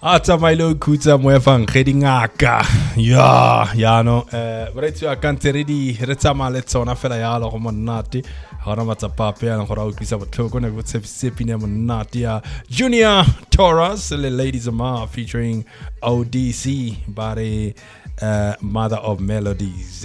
Mailo Kuta Mwefang Redingaka. Ya no. Right you can't ready Retama Letona Felayalo Monati. Haramata Papia and Horokisa Tokona would Sepine Monatia. Junior Taurus, the ladies of Ma featuring ODC by Mother of Melodies.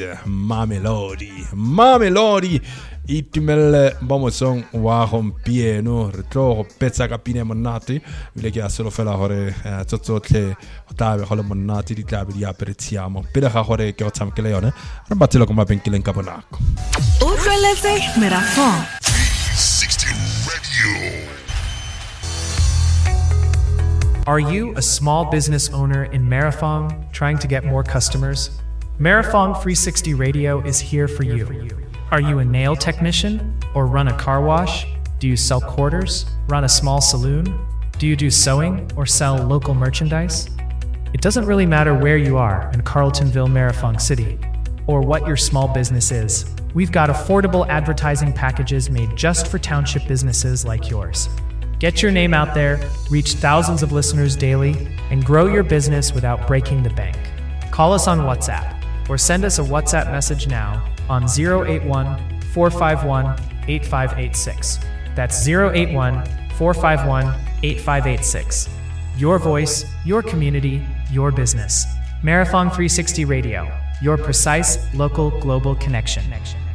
Mamelodi. Itumel bomo song wa hom pieno retro pezza capine monati vile che solo fa la hore tottotle ottave holo monati di tabi di apprezziamo per la hore che ho tam che leone rabattelo come ben kilen caponaco Utreleze Merafon 360 Radio. Are you a small business owner in Marathon trying to get more customers? Marathon 360 Radio is here for you. Are you a nail technician or run a car wash? Do you sell quarters, run a small saloon? Do you do sewing or sell local merchandise? It doesn't really matter where you are in Carletonville, Marathon City, or what your small business is. We've got affordable advertising packages made just for township businesses like yours. Get your name out there, reach thousands of listeners daily, and grow your business without breaking the bank. Call us on WhatsApp or send us a WhatsApp message now on 081-451-8586. That's 081-451-8586. Your voice, your community, your business. Marathon 360 Radio, your precise local global connection.